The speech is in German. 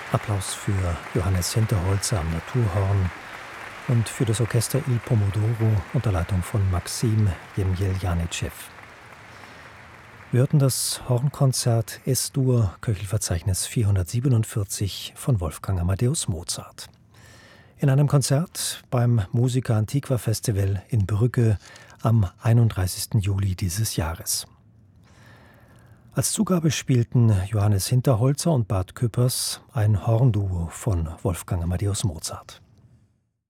Applaus für Johannes Hinterholzer am Naturhorn und für das Orchester Il Pomodoro unter Leitung von Maxim Jemjeljanitschew. Wir hörten das Hornkonzert S-Dur, Köchelverzeichnis 447 von Wolfgang Amadeus Mozart. In einem Konzert beim Musica Antiqua Festival in Brügge am 31. Juli dieses Jahres. Als Zugabe spielten Johannes Hinterholzer und Bart Küppers ein Hornduo von Wolfgang Amadeus Mozart.